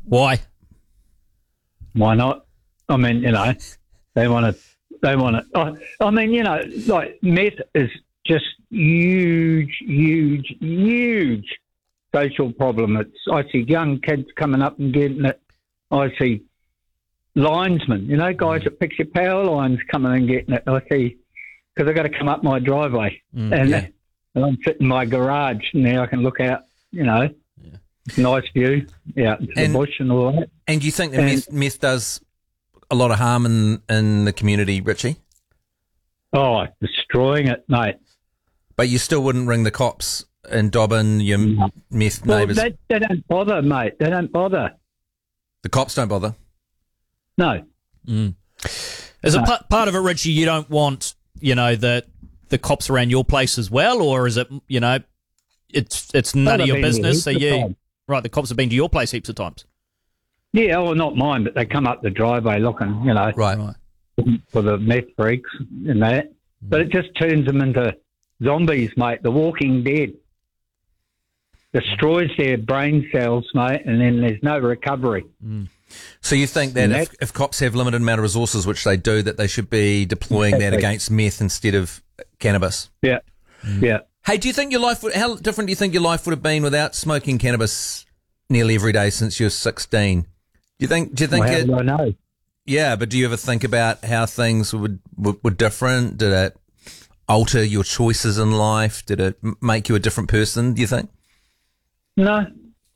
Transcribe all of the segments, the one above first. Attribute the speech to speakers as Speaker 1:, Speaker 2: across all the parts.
Speaker 1: Why?
Speaker 2: Why not? I mean, they want to. I mean, like meth is just huge social problem. I see young kids coming up and getting it. I see linesmen, guys that fix your power lines coming and getting it. I see, because I've got to come up my driveway. And I'm sitting in my garage. Now I can look out, nice view out into the bush and all that.
Speaker 3: And do you think that meth does a lot of harm in the community, Richie?
Speaker 2: Oh, destroying it, mate.
Speaker 3: But you still wouldn't ring the cops and dob in your meth neighbours?
Speaker 2: Well, they don't bother, mate. They don't bother.
Speaker 3: The cops don't bother?
Speaker 2: No.
Speaker 1: Is it part of it, Richie, you don't want, the cops around your place as well, or is it, it's none of your business? Right, the cops have been to your place heaps of times.
Speaker 2: Yeah, well, not mine, but they come up the driveway looking,
Speaker 3: Right.
Speaker 2: for the meth freaks and that. But it just turns them into zombies, mate. The Walking Dead destroys their brain cells, mate, and then there's no recovery.
Speaker 3: So you think that if cops have limited amount of resources, which they do, that they should be deploying that against meth instead of cannabis?
Speaker 2: Yeah. Yeah.
Speaker 3: Hey, how different do you think your life would have been without smoking cannabis nearly every day since you were 16? Do you think
Speaker 2: How do I know?
Speaker 3: Yeah, but do you ever think about how things were different? Did it alter your choices in life? Did it make you a different person, do you think?
Speaker 2: No.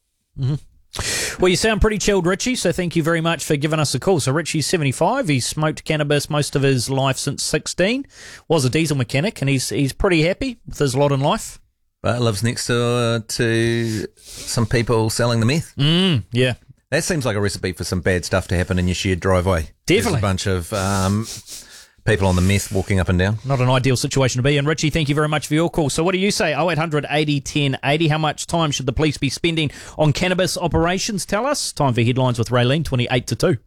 Speaker 1: Well, you sound pretty chilled, Richie, so thank you very much for giving us a call. So Richie's 75. He's smoked cannabis most of his life since 16. Was a diesel mechanic, and he's pretty happy with his lot in life.
Speaker 3: But lives next to some people selling the meth.
Speaker 1: Yeah.
Speaker 3: That seems like a recipe for some bad stuff to happen in your shared driveway.
Speaker 1: Definitely.
Speaker 3: There's a bunch of people on the meth walking up and down.
Speaker 1: Not an ideal situation to be in. Richie, thank you very much for your call. So what do you say? 0800 80 1080. How much time should the police be spending on cannabis operations? Tell us. Time for headlines with Raylene, 28 to 2.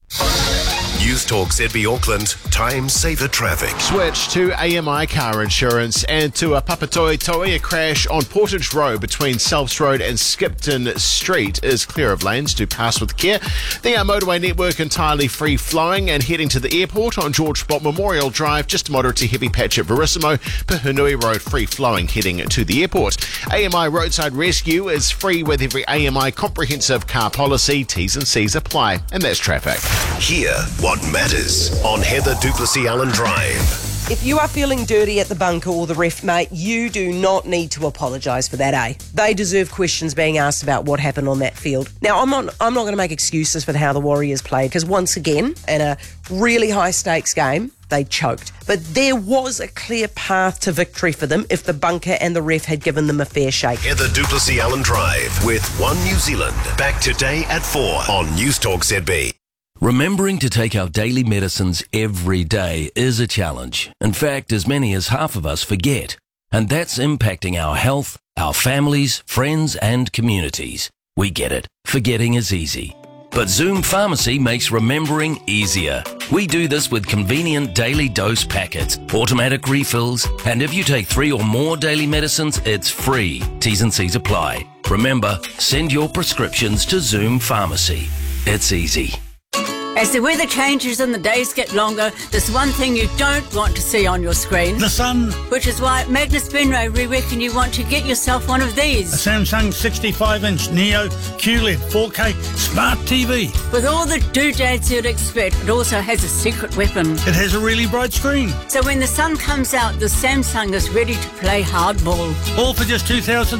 Speaker 4: News Talk ZB Auckland, time saver traffic.
Speaker 5: Switch to AMI car insurance and to a Papatoi a crash on Portage Road between Selfs Road and Skipton Street is clear of lanes to pass with care. The motorway network entirely free flowing and heading to the airport on George Spot Memorial Drive, just a moderate to heavy patch at Verissimo. Pahunui Road free flowing heading to the airport. AMI Roadside Rescue is free with every AMI comprehensive car policy. T's and C's apply. And that's traffic.
Speaker 4: Hear what matters on Heather Duplessis Allen Drive.
Speaker 6: If you are feeling dirty at the bunker or the ref, mate, you do not need to apologise for that, eh? They deserve questions being asked about what happened on that field. Now, I'm not going to make excuses for how the Warriors played, because once again, in a really high-stakes game, they choked. But there was a clear path to victory for them if the bunker and the ref had given them a fair shake.
Speaker 4: Heather Duplessis Allen Drive with One New Zealand. Back today at 4 on News Talk ZB.
Speaker 7: Remembering to take our daily medicines every day is a challenge. In fact, as many as half of us forget. And that's impacting our health, our families, friends and communities. We get it. Forgetting is easy. But Zoom Pharmacy makes remembering easier. We do this with convenient daily dose packets, automatic refills, and if you take 3 or more daily medicines, it's free. T's and C's apply. Remember, send your prescriptions to Zoom Pharmacy. It's easy.
Speaker 8: As the weather changes and the days get longer, there's one thing you don't want to see on your screen.
Speaker 9: The sun.
Speaker 8: Which is why at Magnus Benray we reckon you want to get yourself one of these.
Speaker 9: A Samsung 65-inch Neo QLED 4K Smart TV.
Speaker 8: With all the doodads you'd expect, it also has a secret weapon.
Speaker 9: It has a really bright screen.
Speaker 8: So when the sun comes out, the Samsung is ready to play hardball.
Speaker 9: All for just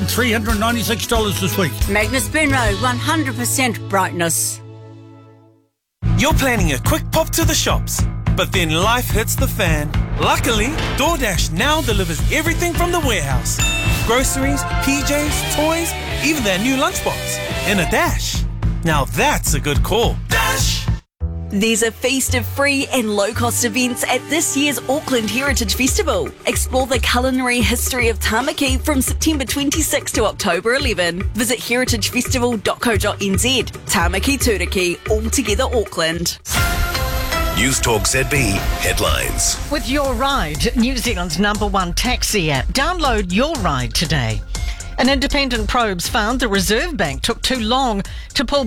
Speaker 9: $2,396 this week.
Speaker 8: Magnus Benray, 100% brightness.
Speaker 10: You're planning a quick pop to the shops, but then life hits the fan. Luckily, DoorDash now delivers everything from the warehouse. Groceries, PJs, toys, even their new lunchbox. In a dash. Now that's a good call. Dash!
Speaker 11: There's a feast of free and low-cost events at this year's Auckland Heritage Festival. Explore the culinary history of Tamaki from September 26 to October 11. Visit heritagefestival.co.nz. Tamaki Turiki, all together Auckland.
Speaker 4: News Talk ZB headlines.
Speaker 12: With Your Ride, New Zealand's #1 taxi app. Download Your Ride today. An independent probes found the Reserve Bank took too long to pull